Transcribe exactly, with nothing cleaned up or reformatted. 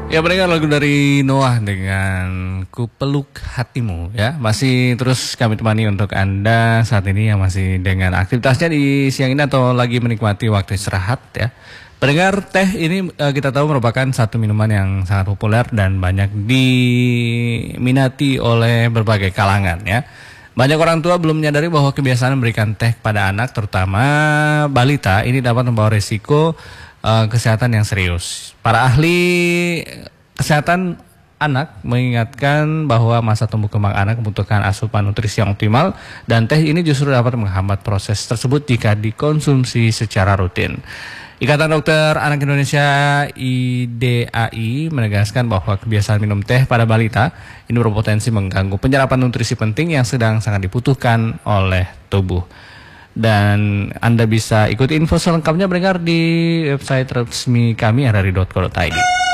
Ya, pendengar, lagu dari Noah dengan Ku Peluk Hatimu ya. Masih terus kami temani untuk Anda saat ini yang masih dengan aktivitasnya di siang ini atau lagi menikmati waktu istirahat ya. Pendengar, teh ini uh, kita tahu merupakan satu minuman yang sangat populer dan banyak diminati oleh berbagai kalangan ya. Banyak orang tua belum menyadari bahwa kebiasaan memberikan teh kepada anak, terutama balita, ini dapat membawa risiko uh, kesehatan yang serius. Para ahli kesehatan anak mengingatkan bahwa masa tumbuh kembang anak membutuhkan asupan nutrisi yang optimal, dan teh ini justru dapat menghambat proses tersebut jika dikonsumsi secara rutin. Ikatan Dokter Anak Indonesia I D A I menegaskan bahwa kebiasaan minum teh pada balita ini berpotensi mengganggu penyerapan nutrisi penting yang sedang sangat dibutuhkan oleh tubuh. Dan Anda bisa ikuti info selengkapnya pendengar di website resmi kami r r i dot co dot i d.